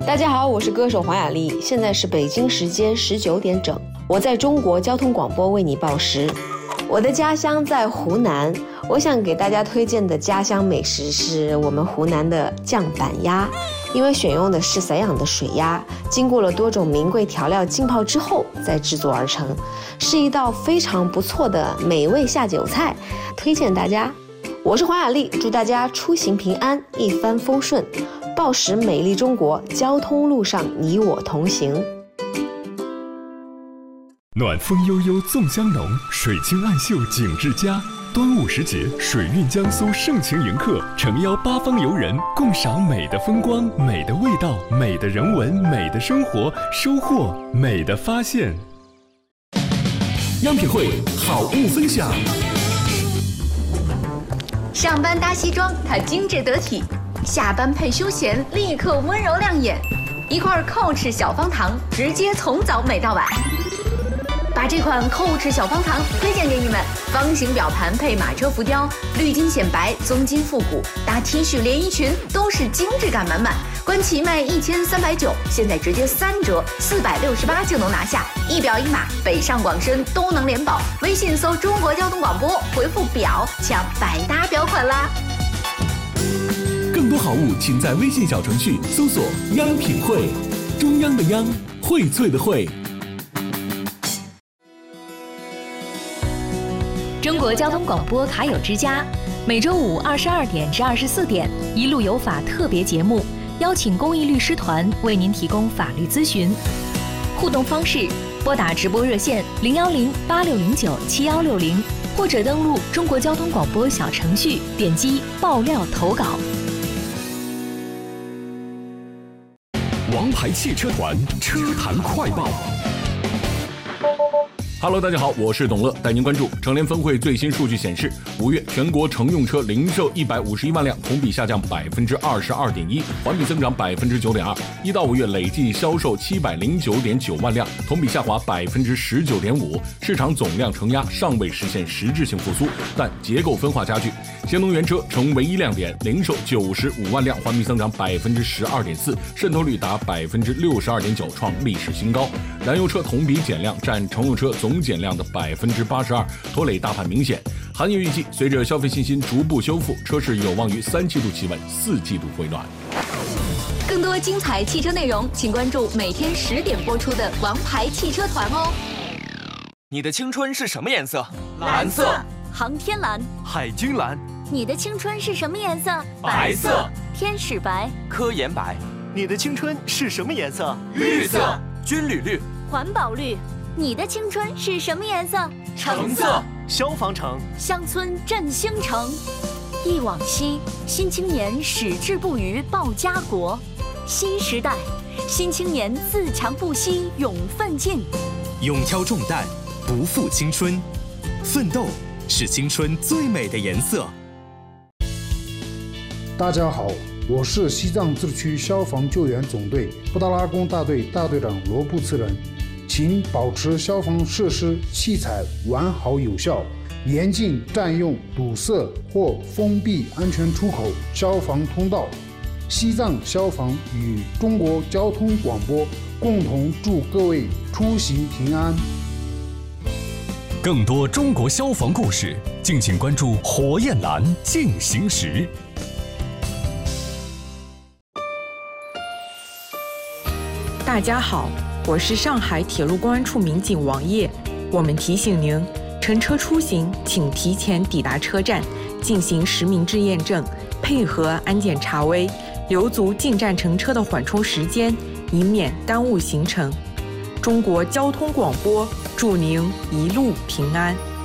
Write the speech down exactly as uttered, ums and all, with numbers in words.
大家好，我是歌手黄雅莉，现在是北京时间十九点整，我在中国交通广播为你报时。我的家乡在湖南，我想给大家推荐的家乡美食是我们湖南的酱板鸭，因为选用的是散养的水鸭，经过了多种名贵调料浸泡之后再制作而成，是一道非常不错的美味下酒菜，推荐大家。我是黄雅莉，祝大家出行平安，一帆风顺，报时美丽中国，交通路上你我同行。 暖风悠悠粽香浓，水清暗秀景致佳。端午时节，水韵江苏盛情迎客，诚邀八方游人共赏美的风光、美的味道、美的人文、美的生活，收获美的发现。 央品汇好物分享。 上班搭西装，它精致得体；下班配休闲，立刻温柔亮眼。一块Coach小方糖，直接从早美到晚。把这款Coach小方糖推荐给你们，方形表盘配马车浮雕，绿金显白，棕金复古，搭 T 恤连衣裙都是精致感满满。官旗卖一千三百九，现在直接三折，四百六十八就能拿下。一表一码，北上广深都能联保。微信搜中国交通广播，回复表抢百搭表款啦！ 更多好物，请在微信小程序搜索“央品汇”，中央的央，荟萃的荟。 中国交通广播卡友之家，每周五二十二点至二十四点，一路有法特别节目，邀请公益律师团为您提供法律咨询。互动方式：拨打直播热线零幺零八六零九七幺六零，或者登录中国交通广播小程序，点击爆料投稿。 王牌汽车团车坛快报。 Hello， 大家好，我是董乐，带您关注乘联分会最新数据显示，五月全国乘用车零售一百五十一万辆，同比下降百分之二十二点一，环比增长百分之九点二。一到五月累计销售七百零九点九万辆，同比下滑百分之十九点五。市场总量承压尚未实现实质性复苏，但结构分化加剧。新能源车成唯一亮点，零售九十五万辆，环比增长百分之十二点四，渗透率达百分之六十二点九，创历史新高。燃油车同比减量，占乘用车总减量的百分之八十二，拖累大盘明显。行业预计，随着消费信心逐步修复，车市有望于三季度企稳，四季度回暖。 更多精彩汽车内容，请关注每天十点播出的《王牌汽车团》哦。 你的青春是什么颜色？ 蓝色。 航天蓝。 海军蓝。 你的青春是什么颜色？ 白色。 天使白。 科研白。 你的青春是什么颜色？ 绿色。军旅绿。 环保绿。你的青春是什么颜色？ 橙色。消防橙。 乡村振兴城。忆往昔，新青年矢志不渝报家国。新时代，新青年自强不息勇奋进。 勇挑重担，不负青春。奋斗是青春最美的颜色。 大家好，我是西藏自治区消防救援总队布达拉宫大队大队长罗布次仁。请保持消防设施器材完好有效，严禁占用、堵塞或封闭安全出口、消防通道。西藏消防与中国交通广播共同祝各位出行平安。 更多中国消防故事，敬请关注火焰蓝进行时。 大家好，我是上海铁路公安处民警王烨。我们提醒您，乘车出行请提前抵达车站，进行实名制验证，配合安检查微，留足进站乘车的缓冲时间，以免耽误行程。中国交通广播祝您一路平安。